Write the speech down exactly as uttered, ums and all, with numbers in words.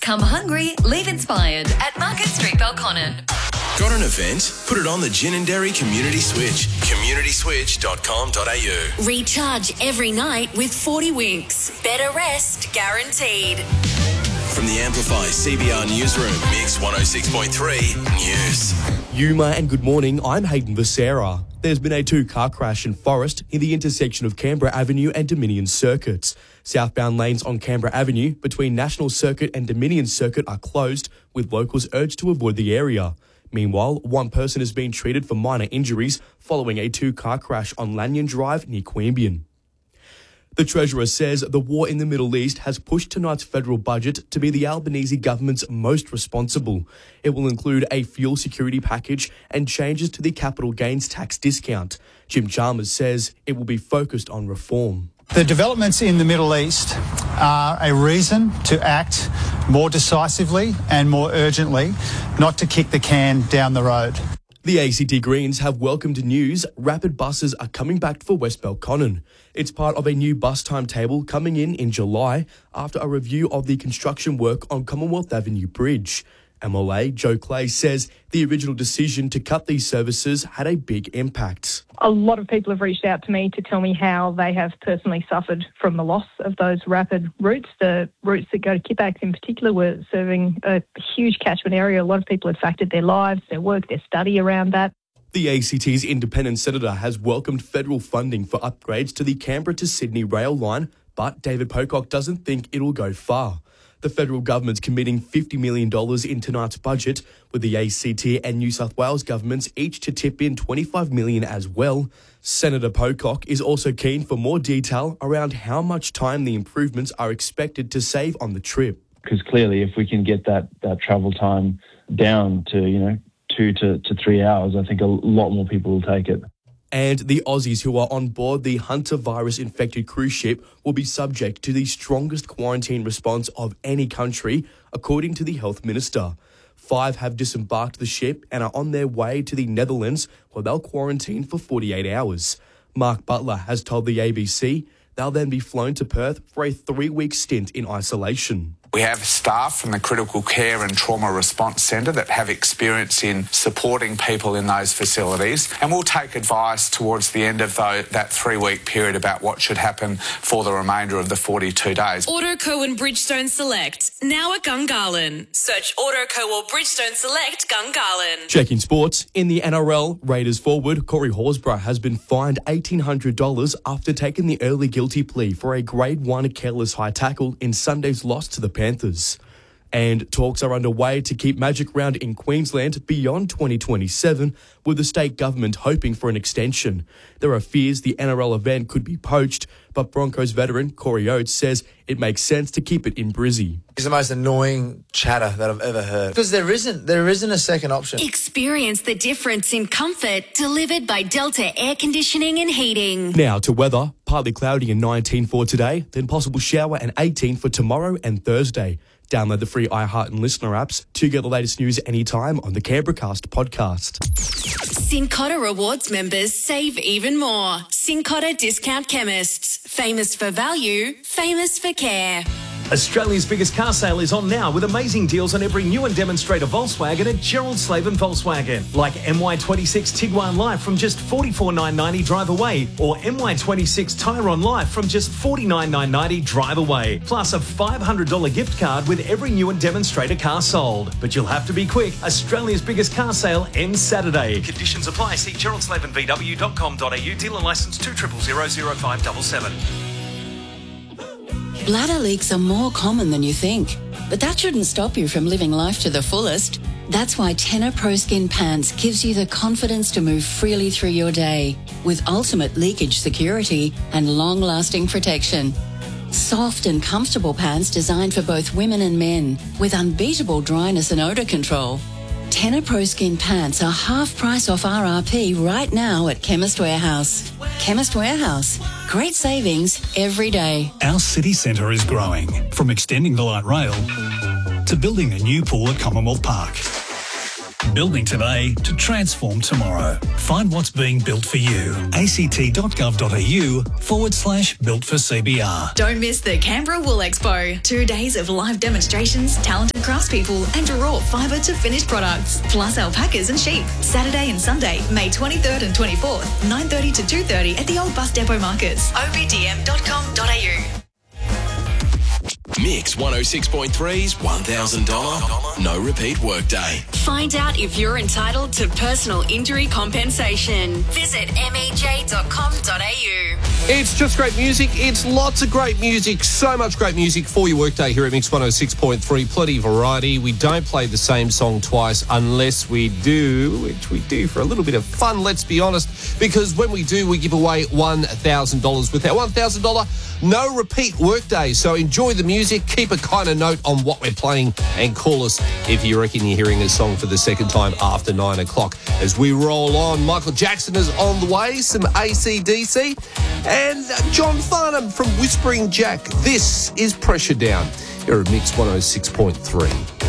Come hungry, leave inspired at Market Street Belconnen. Got an event? Put it on the Gin and Dairy Community Switch. community switch dot com dot a u. Recharge every night with forty winks. Better rest guaranteed. From the Amplify C B R Newsroom, Mix one oh six point three News. Yuma and good morning, I'm Hayden Becerra. There's been a two-car crash in Forest in the intersection of Canberra Avenue and Dominion Circuits. Southbound lanes on Canberra Avenue between National Circuit and Dominion Circuit are closed, with locals urged to avoid the area. Meanwhile, one person has been treated for minor injuries following a two-car crash on Lanyon Drive near Queanbeyan. The Treasurer says the war in the Middle East has pushed tonight's federal budget to be the Albanese government's most responsible. It will include a fuel security package and changes to the capital gains tax discount. Jim Chalmers says it will be focused on reform. The developments in the Middle East are a reason to act more decisively and more urgently, not to kick the can down the road. The A C T Greens have welcomed news rapid buses are coming back for West Belconnen. It's part of a new bus timetable coming in in July after a review of the construction work on Commonwealth Avenue Bridge. M L A Joe Clay says the original decision to cut these services had a big impact. A lot of people have reached out to me to tell me how they have personally suffered from the loss of those rapid routes. The routes that go to Kippax in particular were serving a huge catchment area. A lot of people had factored their lives, their work, their study around that. The A C T's independent senator has welcomed federal funding for upgrades to the Canberra to Sydney rail line, but David Pocock doesn't think it'll go far. The federal government's committing fifty million dollars in tonight's budget, with the A C T and New South Wales governments each to tip in twenty-five million dollars as well. Senator Pocock is also keen for more detail around how much time the improvements are expected to save on the trip. Because clearly, if we can get that, that travel time down to, you know, two to, to three hours, I think a lot more people will take it. And the Aussies who are on board the Hunter virus-infected cruise ship will be subject to the strongest quarantine response of any country, according to the Health Minister. Five have disembarked the ship and are on their way to the Netherlands, where they'll quarantine for forty-eight hours. Mark Butler has told the A B C they'll then be flown to Perth for a three-week stint in isolation. We have staff from the Critical Care and Trauma Response Centre that have experience in supporting people in those facilities, and we'll take advice towards the end of the, that three-week period about what should happen for the remainder of the forty-two days. Autoco and Bridgestone Select, now at Gungahlin. Search Autoco or Bridgestone Select Gungahlin. Checking sports, in the N R L, Raiders forward Corey Horsburgh has been fined eighteen hundred dollars after taking the early guilty plea for a Grade one careless high tackle in Sunday's loss to the Panthers. And talks are underway to keep Magic Round in Queensland beyond twenty twenty-seven, with the state government hoping for an extension. There are fears the N R L event could be poached, but Broncos veteran Corey Oates says it makes sense to keep it in Brizzy. It's the most annoying chatter that I've ever heard, because there isn't there isn't a second option. Experience the difference in comfort delivered by Delta Air Conditioning and Heating. Now to weather, partly cloudy and nineteen for today, then possible shower and eighteen for tomorrow and Thursday. Download the free iHeart and Listener apps to get the latest news anytime on the Canberracast podcast. Cincotta Rewards members save even more. Cincotta Discount Chemists. Famous for value, famous for care. Australia's biggest car sale is on now with amazing deals on every new and demonstrator Volkswagen at Gerald Slaven Volkswagen. Like M Y twenty-six Tiguan Life from just forty-four thousand nine hundred ninety drive away, or M Y twenty-six Tyron Life from just forty-nine thousand nine hundred ninety drive away. Plus a five hundred dollars gift card with every new and demonstrator car sold. But you'll have to be quick. Australia's biggest car sale ends Saturday. Conditions apply. See gerald slaven v w dot com dot a u. Dealer licence two zero zero zero zero five seven seven. Bladder leaks are more common than you think, but that shouldn't stop you from living life to the fullest. That's why Tenor Pro Skin Pants gives you the confidence to move freely through your day with ultimate leakage security and long-lasting protection. Soft and comfortable pants designed for both women and men with unbeatable dryness and odour control. Tenor Pro Skin Pants are half price off R R P right now at Chemist Warehouse. Chemist Warehouse. Great savings every day. Our city centre is growing, from extending the light rail to building a new pool at Commonwealth Park. Building today to transform tomorrow. Find what's being built for you. act.gov.au forward slash built for C B R. Don't miss the Canberra Wool Expo. Two days of live demonstrations, talented craftspeople, and raw fibre to finished products, plus alpacas and sheep. Saturday and Sunday, May twenty-third and twenty-fourth, nine thirty to two thirty at the Old Bus Depot Markets. o b d m dot com dot a u. Mix one oh six point three's one thousand dollars no repeat workday. Find out if you're entitled to personal injury compensation. Visit m e j dot com dot a u. It's just great music. It's lots of great music. So much great music for your workday here at Mix one oh six point three. Plenty of variety. We don't play the same song twice unless we do, which we do for a little bit of fun, let's be honest, because when we do, we give away one thousand dollars with our one thousand dollars no repeat workday. So enjoy the music. Keep a kind of note on what we're playing and call us if you reckon you're hearing a song for the second time after nine o'clock. As we roll on, Michael Jackson is on the way, some A C D C, and John Farnham from Whispering Jack. This is Pressure Down. You're at Mix one oh six point three.